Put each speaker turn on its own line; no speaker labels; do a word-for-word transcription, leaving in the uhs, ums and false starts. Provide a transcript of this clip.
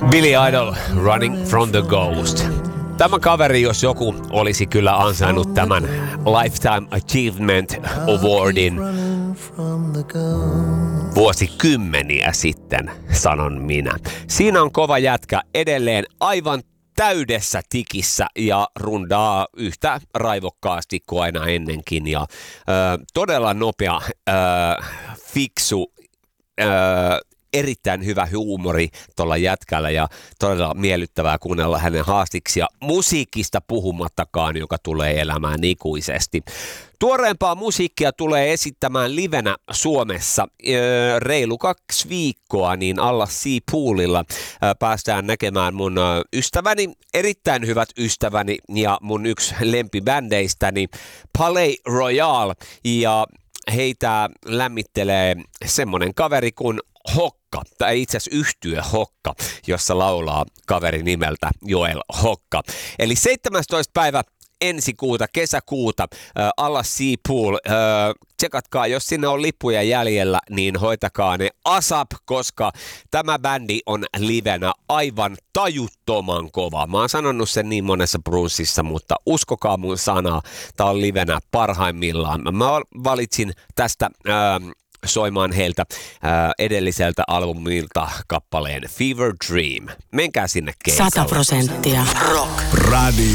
Billy Idol, Running from the Ghost. Tämä kaveri, jos joku, olisi kyllä ansainnut tämän Lifetime Achievement Awardin vuosikymmeniä sitten, sanon minä. Siinä on kova jätkä edelleen aivan täydessä tikissä ja rundaa yhtä raivokkaasti kuin aina ennenkin. Ja, ö, todella nopea, ö, fiksu, ö, erittäin hyvä huumori tuolla jätkällä ja todella miellyttävää kuunnella hänen haastiksia musiikista puhumattakaan, joka tulee elämään ikuisesti. Tuoreempaa musiikkia tulee esittämään livenä Suomessa öö, reilu kaksi viikkoa, niin alla Sea Poolilla öö, päästään näkemään mun öö, ystäväni, erittäin hyvät ystäväni ja mun yksi lempibändeistäni Palais Royale, ja heitä lämmittelee semmonen kaveri kuin Hokka, tai itse asiassa yhtye Hokka, jossa laulaa kaveri nimeltä Joel Hokka. Eli seitsemästoista päivä ensi kuuta, kesäkuuta, äh, alla Sea Pool. Äh, tsekatkaa, jos sinne on lippuja jäljellä, niin hoitakaa ne asap, koska tämä bändi on livenä aivan tajuttoman kova. Mä oon sanonut sen niin monessa brunssissa, mutta uskokaa mun sanaa, tää on livenä parhaimmillaan. Mä valitsin tästä Äh, soimaan heiltä ää, edelliseltä albumilta kappaleen Fever Dream. Menkää sinne keikalle.
sata prosenttia rock. Radio.